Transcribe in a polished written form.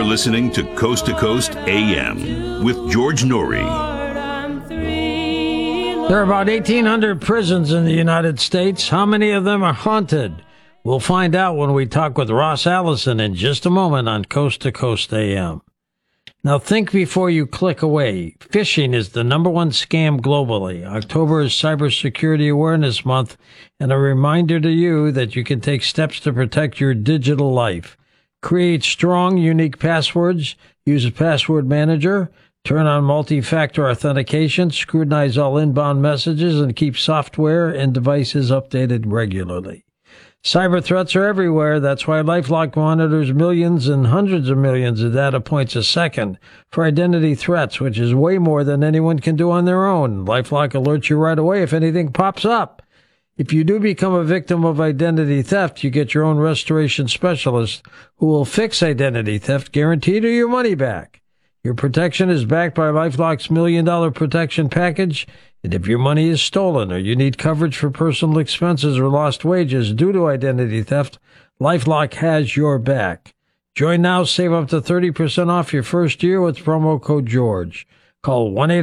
listening to Coast AM with George Noory. There are about 1,800 prisons in the United States. How many of them are haunted? We'll find out when we talk with Ross Allison in just a moment on Coast to Coast AM. Now think before you click away. Phishing is the #1 scam globally. October is Cybersecurity Awareness Month, and a reminder to you that you can take steps to protect your digital life. Create strong, unique passwords. Use a password manager. Turn on multi-factor authentication. Scrutinize all inbound messages and keep software and devices updated regularly. Cyber threats are everywhere. That's why LifeLock monitors millions and hundreds of millions of data points a second for identity threats, which is way more than anyone can do on their own. LifeLock alerts you right away if anything pops up. If you do become a victim of identity theft, you get your own restoration specialist who will fix identity theft, guaranteed, or your money back. Your protection is backed by LifeLock's $1 million protection package. And if your money is stolen or you need coverage for personal expenses or lost wages due to identity theft, LifeLock has your back. Join now, save up to 30% off your first year with promo code GEORGE. Call 1-800